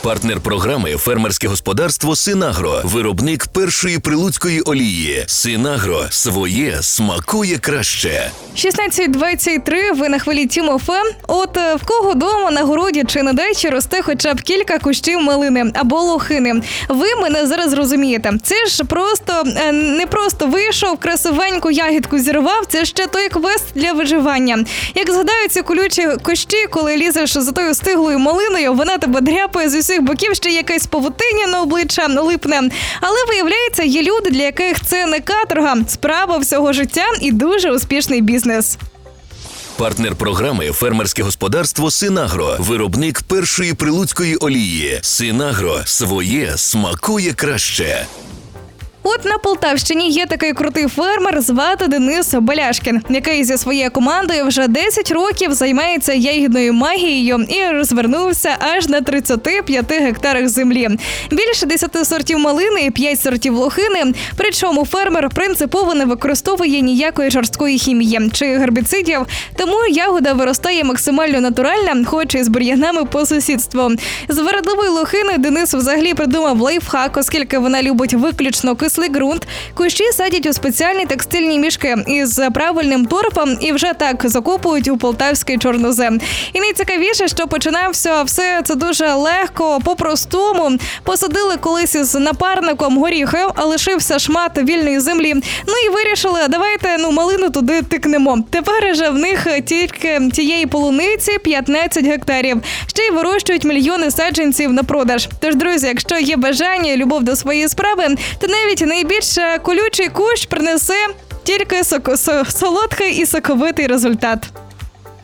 Партнер програми «Фермерське господарство Синагро». Виробник першої прилуцької олії. Синагро. Своє смакує краще. 16:23, ви на хвилі Тім ФМ. От в кого дома, на городі чи на дачі росте хоча б кілька кущів малини або лохини. Ви мене зараз розумієте. Це ж не просто вийшов, красивеньку ягідку зірвав, це ще той квест для виживання. Як згадаю ці колючі кущі, коли лізеш за тою стиглою малиною, вона тебе дряпає з усіх боків, ще якась павутиння на обличчя липне. Але виявляється, є люди, для яких це не каторга, справа всього життя і дуже успішний бізнес. Партнер програми «Фермерське господарство Синагро». Виробник першої прилуцької олії. Синагро. Своє смакує краще. От на Полтавщині є такий крутий фермер, звати Денис Баляшкін, який зі своєю командою вже 10 років займається ягідною магією і розвернувся аж на 35 гектарах землі. Більше 10 сортів малини і 5 сортів лохини. Причому фермер принципово не використовує ніякої жорсткої хімії чи гербіцидів, тому ягода виростає максимально натуральна, хоч і з бур'янами по сусідству. З вередливої лохини Денис взагалі придумав лайфхак, оскільки вона любить виключно кислий ґрунт. Кущі садять у спеціальні текстильні мішки із правильним торфом і вже так закопують у полтавський чорнозем. І найцікавіше, що починався все це дуже легко, по-простому. Посадили колись із напарником горіхи, а лишився шмат вільної землі. Ну і вирішили, давайте малину туди тикнемо. Тепер же в них тільки тієї полуниці 15 гектарів. Ще й вирощують мільйони саджанців на продаж. Тож, друзі, якщо є бажання і любов до своєї справи, то навіть найбільш колючий кущ принесе тільки солодкий і соковитий результат.